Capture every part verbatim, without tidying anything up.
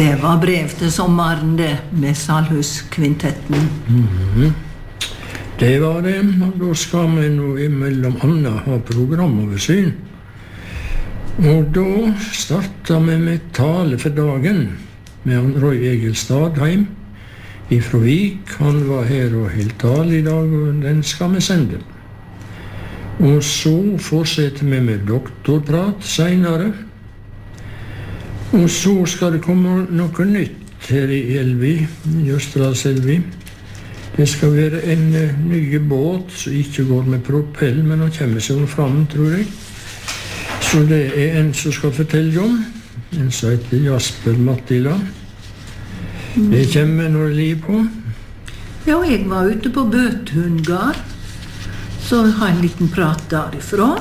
Det var brev til sommeren det, med Salhuskvintetten. Mhm. Det var det, og da skal vi nå imellom annet ha programoversyn. Og da startet vi med tale for dagen med han Roy Egil Stadheim ifra Vik. Han var her og helt tale i dag, og den skal vi sende. Og så fortsetter vi med doktorprat senere. Og så skal det komme noe nytt her i Elvi, i Østerdalselvi. Det skal være en uh, ny båt som ikke går med propell, men han kommer seg fram, tror jeg. Så det er en som skal fortelle om. En som heter Jasper Mattila. Mm. Det kommer når det liv på. Ja, jeg var ute på Bøthundgard, så jeg har en liten prat derifra.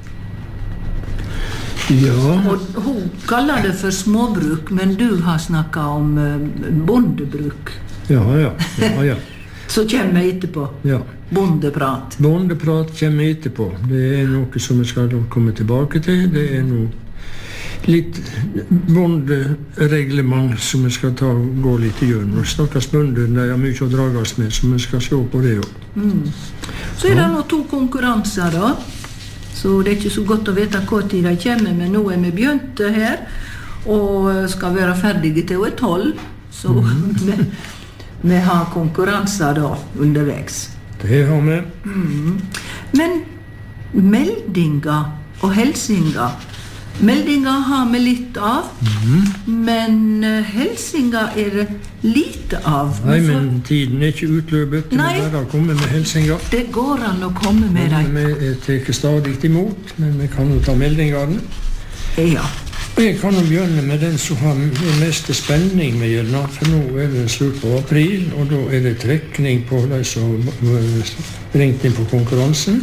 Ja. Og hun kaller det for småbruk, men du har snakket om uh, bondebruk. Ja, ja, ja, ja. Så kommer jeg etterpå. Ja. Bondeprat. Bondeprat kommer etterpå. Det er noe som vi skal komme tilbake til. Det er noe litt bondereglement som vi skal ta og gå litt igjennom. Stakkars bønder, de har mye å drages med, så vi skal se på det også. Mm. Så er det nå to konkurranser da. Så det er ikke så godt å vite hva tid de kommer, men nå er vi begynt her, og skal være ferdige til å er tolv. Så mm. vi, vi har konkurranser da underveis. Det har vi. Mm. Men meldinger og helsinger, meldinger har vi litt av, mm. men helsinger er det lite av. Nei, men tiden er ikke utløpet. Nei, vi bare komme med helsinger. Det går an å komme med dem. Vi tar stadig imot, men vi kan jo ta meldingene. Ja. Jeg kan jo begynne med den som har mest spenning med gjeldene, for nå er det slutt på april, og da er det trekning på de som ringte inn på konkurransen.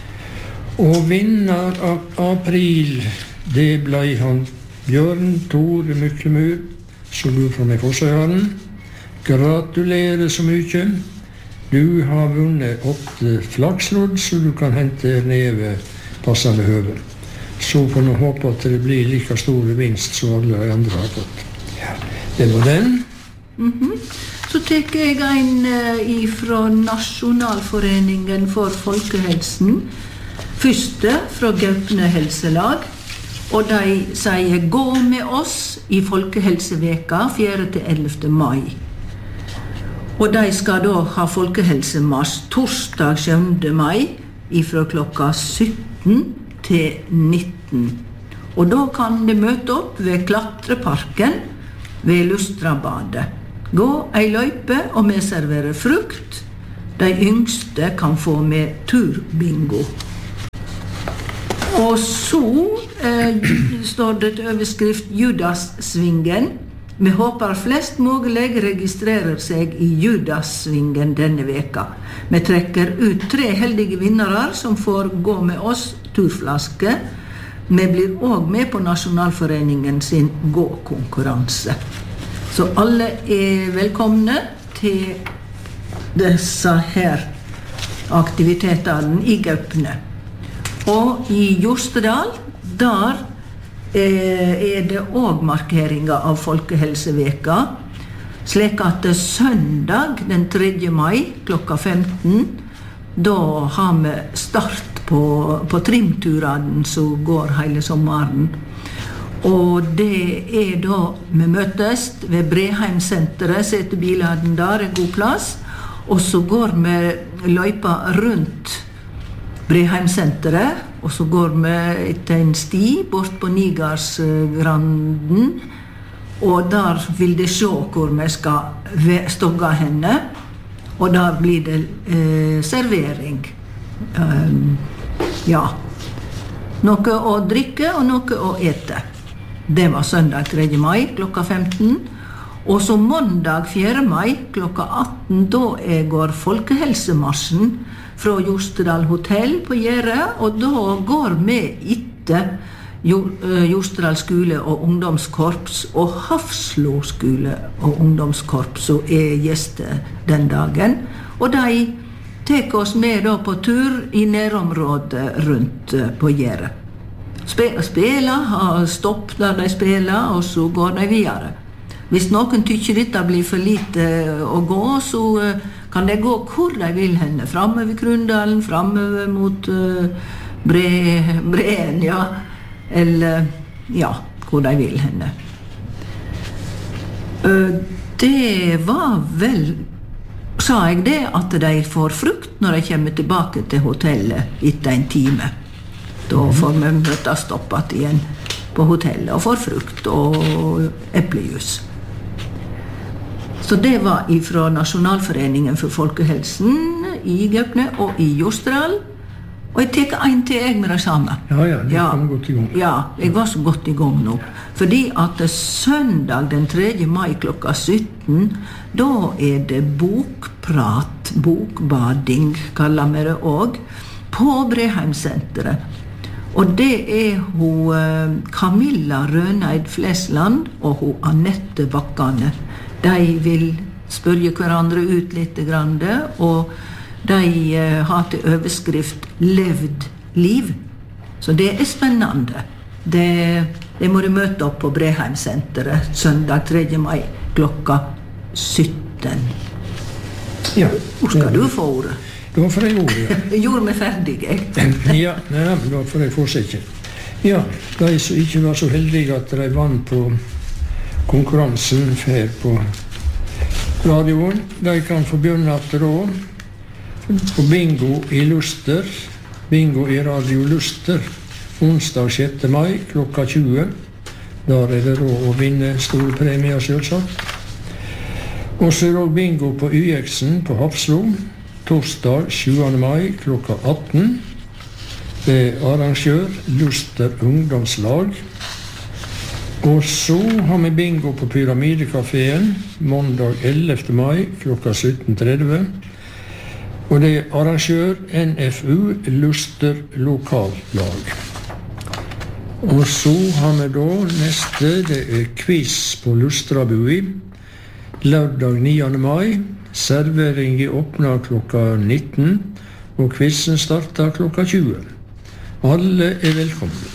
Og vinner av april, det ble han Bjørn Tore Myklemur, som bor fra meg Forsøyaren. Gratulerer så mye. Du har vunnet åtte flakslodd, så du kan hente ned ved passende høve. Så får vi håpe at det blir like store vinst som alle de andre har fått. Ja, det var den. Mm-hmm. Så tek jeg en uh, fra Nasjonalforeningen for folkehelsen. Første fra Gaupne helselag. Og de sier gå med oss i Folkehelseveka fjerde til ellevte mai. Og de skal da ha folkehelsemarsj torsdag sjuende mai ifra klokka sytten til nitten. Og da kan de møte opp ved Klatreparken ved Lustrabadet. Gå ei løype og vi serverer frukt. De yngste kan få med turbingo. Og så eh, står det til overskrift Judassvingen. Vi håper flest mulig registrerer seg i Judassvingen denne veka. Vi trekker ut tre heldige vinnere som får gå med oss turflaske. Vi blir også med på Nasjonalforeningen sin gå-konkurranse. Så alle er velkomne til disse her aktivitetene i Gaupne. Og i Jostedal, der er det også markeringer av Folkehelseveka, slik at søndag den tredje mai klokka femten, da har vi start på, på trimturene som går hele sommeren. Og det er da vi møtes ved Breheimsenteret, setter bilene der, er god plass, og så går vi løypa rundt Breheimsenteret, og så går vi etter en sti bort på Nigarsgranden, og der vil de se hvor vi skal stogge henne, og der blir det eh, servering. Um, ja, noe å drikke og noe å ete. Det var søndag tredje mai klokka femten, og så mandag fjerde mai klokka atten, da går folkehelsemarsjen fra Jostedal hotell på Gjære, og da går vi etter Jostedal skole og ungdomskorps og Hafslo skole og ungdomskorps som er gjester den dagen. Og de tek oss med da på tur i nærområdet rundt på Gjære. Spela, ha stopp der de spiller, og så går de videre. Hvis noen tykker dette blir for lite å gå, så kan de gå hvor de vil henne. Framover Krundalen, framover mot uh, bre, Breen, ja. Eller, ja, hvor de vil henne. Uh, det var vel, sa jeg det, at de får frukt når de kommer tilbake til hotellet etter en time. Da får vi møtes stoppet igjen på hotellet og får frukt og eplejus. Så det var fra Nasjonalforeningen for folkehelsen i Gaupne og i Jostedal. Og jeg tek en til jeg med det samme. Ja, ja, det kom godt i gang. Ja, jeg var så godt i gang nå. Fordi at søndag den tredje mai klokka sytten, da er det bokprat, bokbading, kaller vi det også, på Breheimsenteret. Og det er hun Camilla Røneid Flesland og hun Annette Bakkane. De vil spørre hverandre ut litt grann, og de har til overskrift «Levd liv». Så det er spennende. Det, det må de møte opp på Breheimsenteret søndag tredje mai klokka sytten. Ja. Hvor skal du få ordet? Da får jeg ordet, ja. Jeg gjorde meg ferdig, jeg. Ja, nei, men da får jeg fortsette. Ja, de som ikke var så heldige at de vant på konkurransen her på radioen, de kan få begynne etter da på bingo i Luster, bingo i Radio Luster, onsdag sjette mai klokka tjue. Der er det råd å vinne store premier selvsagt. Og så er det bingo på Y X-en på Hafslo, torsdag sjuende mai klokka atten. Det er arrangør Luster ungdomslag. Og så har vi bingo på Pyramidekaféen mandag ellevte mai klokka sytten tretti. Og det er arrangør N F U Luster lokallag. Og så har vi da neste, det er quiz på Lustrabui. Lørdag niende mai, servering i åpna klokka nitten, og quizen starter klokka tjue. Alle er velkomne.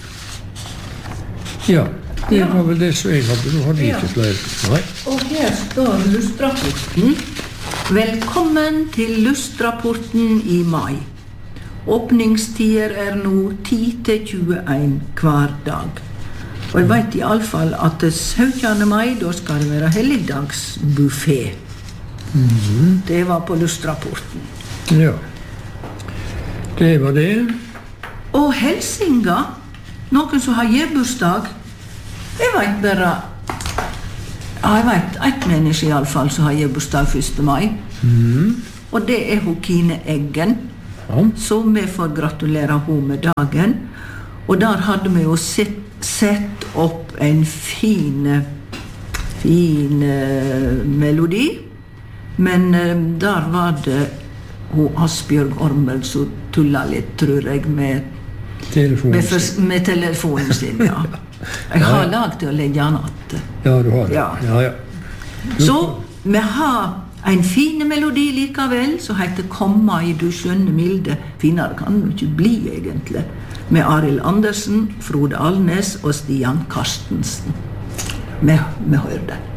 Ja, det var vel det som jeg hadde. Du hadde ikke flere. Nei. Og her står Lustrapporten. Velkommen til Lustrapporten i mai. Åpningstider er nå ti til tjueen hver dag. Og jeg vet i alle fall at syttende mai, da skal det være helligdagsbuffé. Mm-hmm. Det var på Lustrapporten. Ja, det var det. Og Helsinga, noen som har gebursdag, jeg vet bare, ja, jeg vet et menneske i alle fall som har gebursdag første mai. Mm. Og det er hun Kine Eggen, ja. Så vi får gratulere hun med dagen. Og der hadde vi jo sett, sett opp en fin, fin uh, melodi. Men uh, der var det hun Asbjørg Ormel som tullet litt, tror jeg, med telefonen, med, for, med telefonen sin, ja. Jeg har lag til å legge den att. Ja, du har det. Ja. Ja, ja. Så vi har en fin melodi likevel, som heter «Komma i du skjønne milde». Finere kan det ikke bli, egentlig. Med Arild Andersen, Frode Alnes og Stian Karstensen. Vi, vi hører det.